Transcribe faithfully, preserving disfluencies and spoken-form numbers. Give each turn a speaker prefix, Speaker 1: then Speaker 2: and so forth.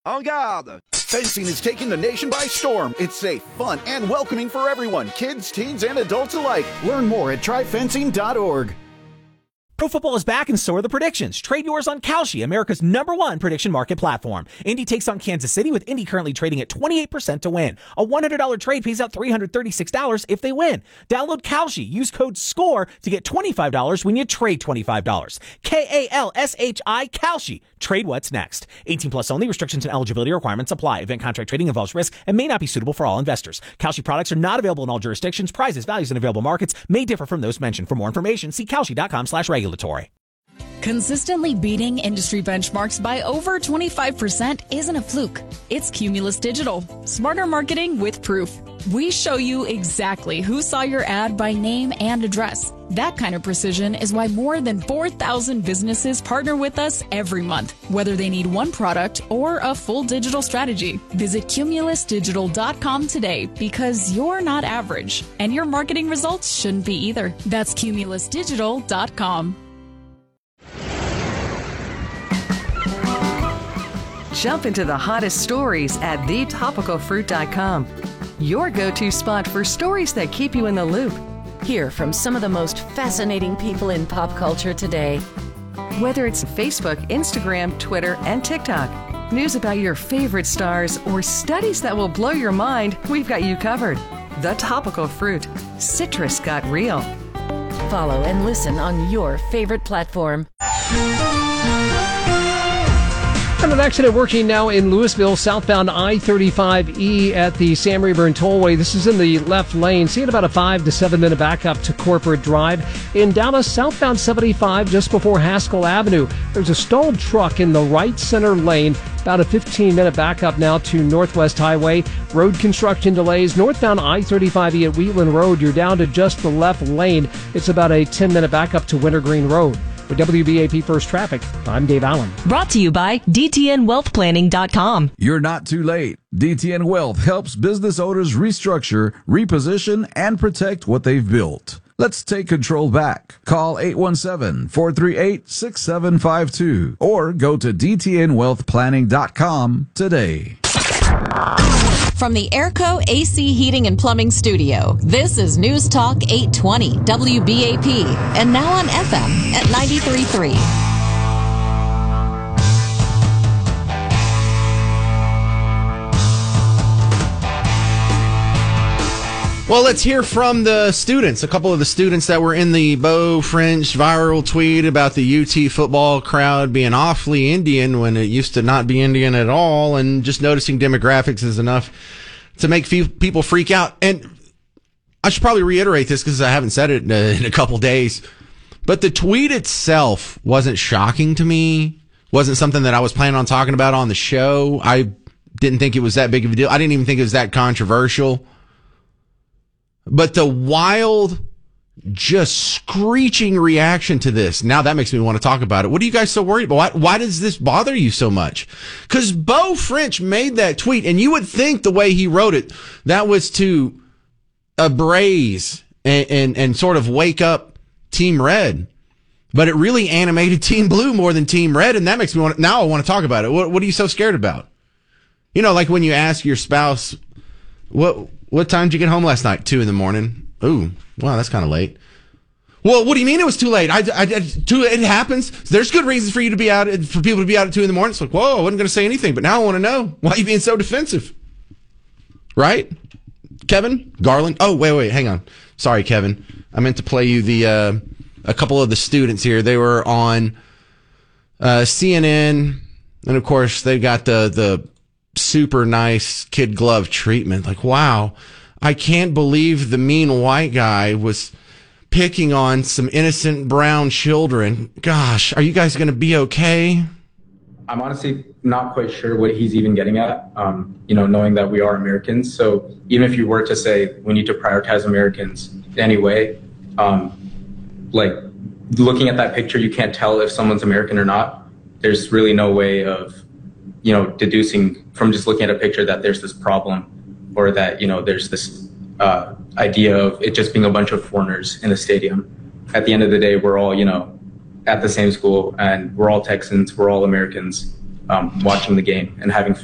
Speaker 1: En garde! Fencing is taking the nation by storm. It's safe, fun, and welcoming for everyone, kids, teens, and adults alike. Learn more at try fencing dot org.
Speaker 2: Pro football is back and so are the predictions. Trade yours on Kalshi, America's number one prediction market platform. Indy takes on Kansas City, with Indy currently trading at twenty-eight percent to win. A one hundred dollars trade pays out three hundred thirty-six dollars if they win. Download Kalshi. Use code SCORE to get twenty-five dollars when you trade twenty-five dollars. K A L S H I, Kalshi. Trade what's next. eighteen plus only. Restrictions and eligibility requirements apply. Event contract trading involves risk and may not be suitable for all investors. Kalshi products are not available in all jurisdictions. Prices, values, and available markets may differ from those mentioned. For more information, see kalshi.com slash regulatory.
Speaker 3: Consistently beating industry benchmarks by over twenty-five percent isn't a fluke. It's Cumulus Digital. Smarter marketing with proof. We show you exactly who saw your ad by name and address. That kind of precision is why more than four thousand businesses partner with us every month, whether they need one product or a full digital strategy. Visit cumulus digital dot com today, because you're not average, and your marketing results shouldn't be either. That's cumulus digital dot com.
Speaker 4: Jump into the hottest stories at the topical fruit dot com. Your go-to spot for stories that keep you in the loop.
Speaker 5: Hear from some of the most fascinating people in pop culture today.
Speaker 4: Whether it's Facebook, Instagram, Twitter, and TikTok, news about your favorite stars, or studies that will blow your mind, we've got you covered. The Topical Fruit. Citrus got real.
Speaker 5: Follow and listen on your favorite platform.
Speaker 6: And an accident working now in Louisville, southbound I thirty-five E at the Sam Rayburn Tollway. This is in the left lane. Seeing about a five to seven minute backup to Corporate Drive. In Dallas, southbound seventy-five just before Haskell Avenue. There's a stalled truck in the right center lane. About a fifteen minute backup now to Northwest Highway. Road construction delays. Northbound I thirty-five E at Wheatland Road. You're down to just the left lane. It's about a ten minute backup to Wintergreen Road. With W B A P First Traffic, I'm Dave Allen.
Speaker 7: Brought to you by D T N wealth planning dot com.
Speaker 8: You're not too late. D T N Wealth helps business owners restructure, reposition, and protect what they've built. Let's take control back. Call eight one seven, four three eight, six seven five two or go to D T N wealth planning dot com today.
Speaker 9: From the Airco A C Heating and Plumbing Studio, this is News Talk eight twenty W B A P, and now on F M at ninety-three point three.
Speaker 10: Well, let's hear from the students. A couple of the students that were in the Beau French viral tweet about the U T football crowd being awfully Indian when it used to not be Indian at all, and just noticing demographics is enough to make people freak out. And I should probably reiterate this because I haven't said it in a, in a couple days, but the tweet itself wasn't shocking to me, wasn't something that I was planning on talking about on the show. I didn't think it was that big of a deal. I didn't even think it was that controversial. But the wild, just screeching reaction to this, now that makes me want to talk about it. What are you guys so worried about? Why, why does this bother you so much? Because Beau French made that tweet, and you would think the way he wrote it, that was to abrase and, and, and sort of wake up Team Red. But it really animated Team Blue more than Team Red, and that makes me want to, now I want to talk about it. What, what are you so scared about? You know, like when you ask your spouse, what... What time did you get home last night? Two in the morning. Ooh, wow, that's kind of late. Well, what do you mean it was too late? I, I, I, too, it happens. There's good reasons for you to be out, for people to be out at two in the morning. It's like, whoa, I wasn't going to say anything, but now I want to know. Why are you being so defensive? Right? Kevin? Garland? Oh, wait, wait, hang on. Sorry, Kevin. I meant to play you the uh, a couple of the students here. They were on uh, C N N, and of course, they got the the super nice kid glove treatment. Like, wow, I can't believe the mean white guy was picking on some innocent brown children. Gosh, are you guys going to be okay?
Speaker 11: I'm honestly not quite sure what he's even getting at, um, you know, knowing that we are Americans. So even if you were to say we need to prioritize Americans anyway, um, like looking at that picture, you can't tell if someone's American or not. There's really no way of, you know, deducing from just looking at a picture that there's this problem, or that, you know, there's this uh, idea of it just being a bunch of foreigners in the stadium. At the end of the day, we're all, you know, at the same school, and we're all Texans, we're all Americans, um, watching the game and having fun.